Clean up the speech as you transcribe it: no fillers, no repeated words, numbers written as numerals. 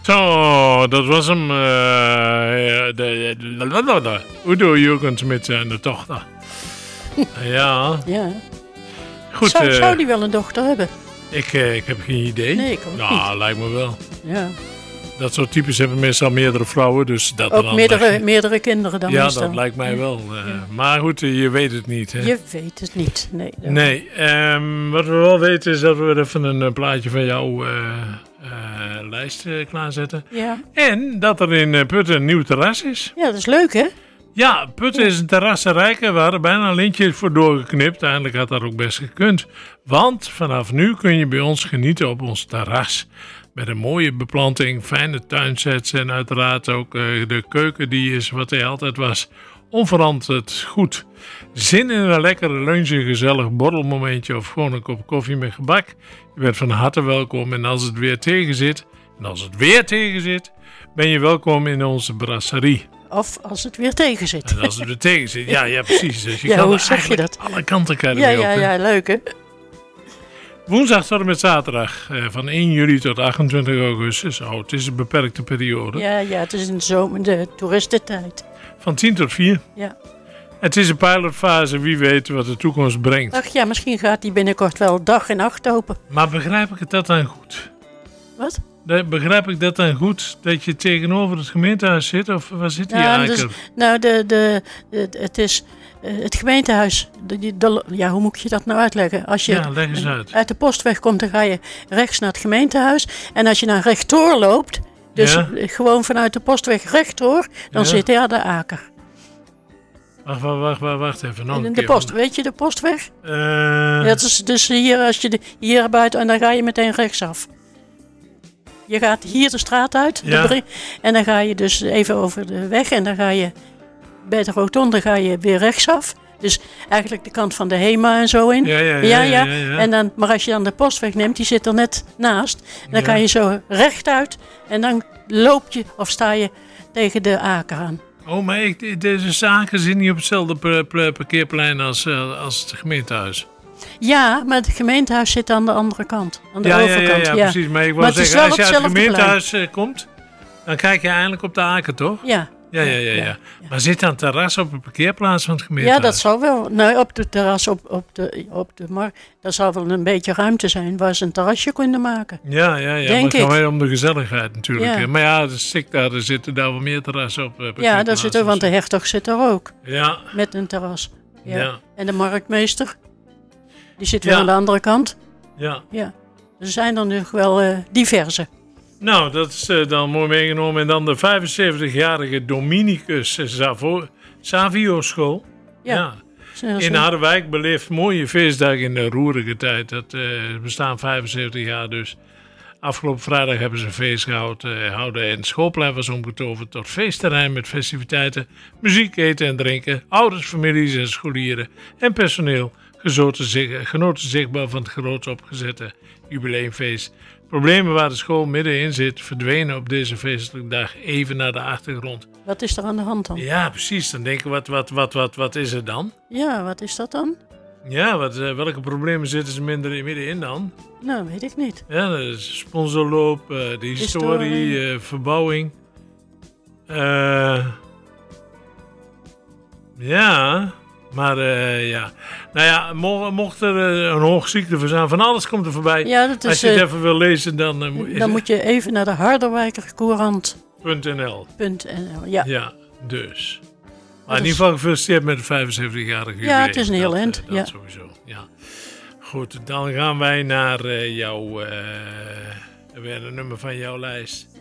Zo, dat was hem. Udo Jürgens met zijn dochter. Ja. Ja. Goed. Zou die wel een dochter hebben? Ik heb geen idee. Nee, ik ook niet. Nou, lijkt me wel. Ja. Dat soort types hebben meestal meerdere vrouwen. Dus dat Ook dan meerdere kinderen dan ja, meestal. dat lijkt mij wel. Maar goed, je weet het niet. Hè? Je weet het niet. Nee, wat we wel weten is dat we even een plaatje van jouw lijst klaarzetten. Ja. En dat er in Putten een nieuw terras is. Ja, dat is leuk, hè? Ja, Putten is een terrassenrijke waar er bijna een lintje voor doorgeknipt. Eigenlijk had dat ook best gekund. Want vanaf nu kun je bij ons genieten op ons terras. Met een mooie beplanting, fijne tuinsets en uiteraard ook de keuken die is wat hij altijd was. Onveranderd goed. Zin in een lekkere lunch, een gezellig borrelmomentje of gewoon een kop koffie met gebak. Je bent van harte welkom en als het weer tegen zit, ben je welkom in onze brasserie. Of als het weer tegen zit. En als het er tegen zit, ja precies. Dus je Ja, kan hoe er zeg je dat? alle kanten kan je ermee op. Ja, leuk, hè? Woensdag tot en met zaterdag van 1 juli tot 28 augustus. Oh, het is een beperkte periode. Ja, het is in de zomer, de toeristentijd. Van 10 tot 4. Ja. Het is een pilotfase, wie weet wat de toekomst brengt. Ach ja, misschien gaat die binnenkort wel dag en nacht open. Maar begrijp ik dat dan goed? Wat? Begrijp ik dat dan goed, dat je tegenover het gemeentehuis zit? Of waar zit die eigenlijk? Het is het gemeentehuis. Hoe moet je dat nou uitleggen? Als je leg eens uit. uit de postweg komt, dan ga je rechts naar het gemeentehuis. En als je naar rechtdoor loopt, dus gewoon vanuit de postweg rechtdoor, dan zit daar de aker. Wacht even. Nog een de keer. post, weet je de postweg? Dat is dus hier, als je hier buiten, en dan ga je meteen rechtsaf. Je gaat hier de straat uit en dan ga je dus even over de weg en dan ga je bij de rotonde ga je weer rechtsaf. Dus eigenlijk de kant van de HEMA en zo in. Ja. En dan, maar als je dan de postweg neemt, die zit er net naast. En dan kan je zo rechtuit en dan loop je of sta je tegen de aker aan. Oh, maar deze zaken zitten niet op hetzelfde parkeerplein als het gemeentehuis. Ja, maar het gemeentehuis zit aan de andere kant. Aan de overkant. Ja, precies. Maar ik wil zeggen, als je uit het gemeentehuis komt, dan kijk je eindelijk op de aker, toch? Ja. Ja. Maar zit dan een terras op een parkeerplaats van het gemeentehuis? Ja, dat zal wel. Nou, op de terras, op de markt, daar zal wel een beetje ruimte zijn waar ze een terrasje kunnen maken. Ja. Maar het gaat wel om de gezelligheid natuurlijk. Ja. Maar ja, er zitten daar wel meer terrassen op. Ja, daar zit er, want de hertog zit er ook. Ja. Met een terras. Ja. En de marktmeester, die zit weer aan de andere kant. Ja. Er zijn er nu wel diverse. Nou, dat is dan mooi meegenomen. En dan de 75-jarige Dominicus Savio School. Ja. In Harderwijk beleeft mooie feestdag in de roerige tijd. Dat bestaan 75 jaar dus. Afgelopen vrijdag hebben ze een feest gehouden en het schoolplein was omgetoverd tot feestterrein met festiviteiten, muziek, eten en drinken. Ouders, families en scholieren en personeel genoten zichtbaar van het groot opgezette jubileumfeest. Problemen waar de school middenin zit verdwenen op deze feestelijke dag even naar de achtergrond. Wat is er aan de hand dan? Ja, precies. Dan denken we, wat is er dan? Ja, wat is dat dan? Ja, welke problemen zitten ze middenin dan? Nou, weet ik niet. Ja, de sponsorloop, de historie, verbouwing. Maar nou ja, mocht er een hoogziekte zijn, van alles komt er voorbij. Ja, dat is, als je het even wil lezen, dan moet je even naar de Harderwijkercourant.nl. Ja, dus. Maar in ieder geval gefeliciteerd met de 75-jarige jubileum. Ja, het is een heel eind. Dat sowieso, ja. Goed, dan gaan wij naar jouw... weer een nummer van jouw lijst.